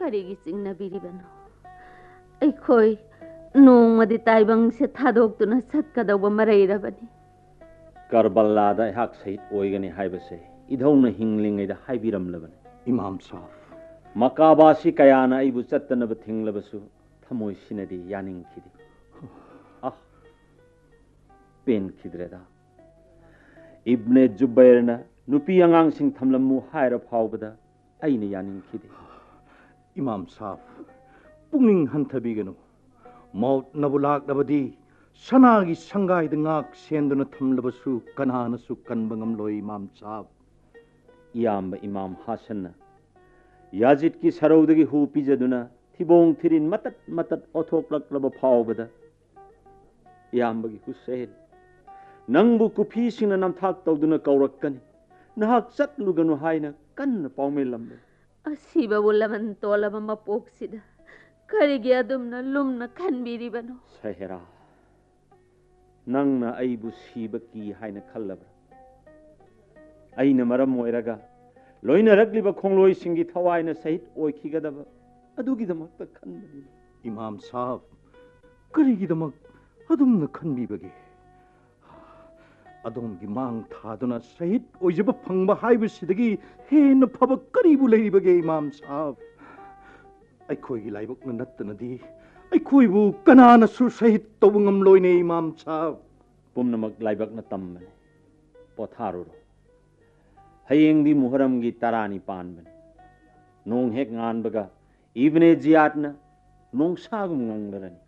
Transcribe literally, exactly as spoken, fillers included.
ꯀꯔꯤꯒꯤ ꯆꯤꯡꯅꯕꯤꯔꯤꯕꯅꯣ ꯑꯩꯈꯣꯏ ꯅꯣꯡꯃꯗꯤ ꯇꯥꯏꯕꯪꯁꯦ ꯊꯥꯗꯣꯛꯇꯨꯅ ꯆꯠꯀꯗꯧꯕ ꯃꯔꯩꯔꯕꯅꯤ ꯀꯔꯕꯂꯥꯗ ꯑꯩꯍꯥꯛ ꯁꯍꯤꯠ ꯑꯣꯏꯒꯅꯤ ꯍꯥꯏꯕꯁꯦ ꯏꯙꯧꯅ ꯍꯤꯡꯂꯤꯉꯩꯗ ꯍꯥꯏꯕꯤꯔꯝꯂꯕꯅꯤ ꯏꯃꯥꯝ ꯁꯥꯍꯕ ꯃꯀꯥꯕꯥꯁꯤ ꯀꯌꯥꯅ ꯑꯩꯕꯨ ꯆꯠꯇꯅꯕ ꯊꯤꯡꯂꯕꯁꯨ ꯊꯃꯣꯏꯁꯤꯅꯗꯤ ꯌꯥꯅꯤꯡꯈꯤꯗꯦ ꯑ ꯄꯦꯟꯈꯤꯗ꯭ꯔꯦꯗ इब्ने जुबैरना नुपी अंगांसिंग थमलमु हायरा फावबदा अइने यानिंखिदे इमाम साहब पुंगिंग हंथबीगनो मौत नबुलाक नबदी सनागी संगाई दंगाक सेंदुना थमलबसु कनानसु कनबंगम लोई इमाम साहब इयाम इमाम हासन याजिद की सरौदगी हु पिजदुना थिबोंग थिरिन मतत मतत ओथोकलकलब फावबदा इयामबगी हुसैन नंगबु कुफीसिंगना नमथाक तौदुना कौरक्कनी नहाक चटलुगनु हायना कन्न पाउमेलम्बे असिबबु लमन तोलबा मपोक्सिदा करिगे अदुमना लुमना खनबिरिबनो सहेरा नंगना अइबु सीबा की हायना खल्लबा अइना मरम ओइरगा लोइना रगलिबा खोंलोइसिंगी थवायना सहित ओइखिगदबा अदुगिदमक्ता खनबनि इमाम साहब करिगिदमक अदुमना खनबिबगे अदोमगी मांग थादुना सहित ओइजब फंगबा हाइबसिदगी हेन फब करिबु लेइबगे इमाम साहब अइखोइगी लाइबक नत्तनदी अइखोइबु कनानसु सहित तौबंगम लोइने इमाम साहब पुमनमक लाइबक न तम्मने पोथारो हयेंगदी मुहरमगी तरानी पानबन नोंग हेक nganbaga इब्ने जियादना नोंसागुम ngangrani